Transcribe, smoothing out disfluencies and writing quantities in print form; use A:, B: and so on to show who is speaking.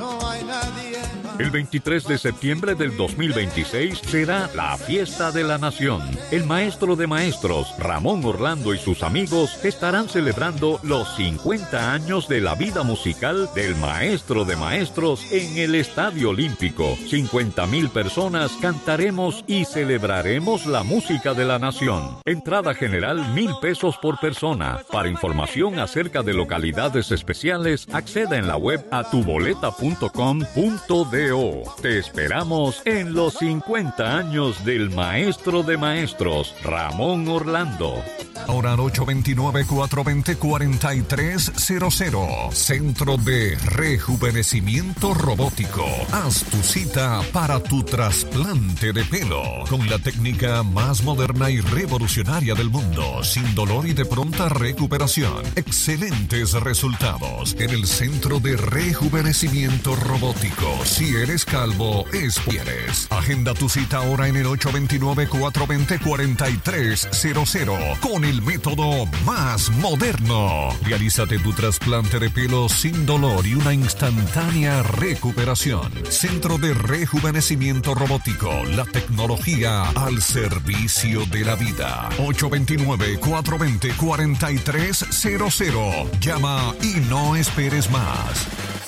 A: El 23 de septiembre del 2026 será la Fiesta de la Nación. El maestro de maestros, Ramón Orlando, y sus amigos estarán celebrando los 50 años de la vida musical del maestro de maestros en el Estadio Olímpico. 50,000 personas cantaremos y celebraremos la música de la nación. Entrada general, 1,000 pesos por persona. Para información acerca de localidades especiales, acceda en la web a tuboleta.com.do. Te esperamos en los 50 años del maestro de maestros, Ramón Orlando.
B: Ahora al 829-420-4300. Centro de Rejuvenecimiento Robótico. Haz tu cita para tu trasplante de pelo con la técnica más moderna y revolucionaria del mundo, sin dolor y de pronta recuperación. Excelentes resultados en el Centro de Rejuvenecimiento Robótico. Si eres calvo, quieres. Agenda tu cita ahora en el 829-420-4300 con el método más moderno. Realízate tu trasplante de pelo sin dolor y una instantánea recuperación. Centro de Rejuvenecimiento Robótico, la tecnología al servicio de la vida. 829-420-4300. Llama y no esperes más.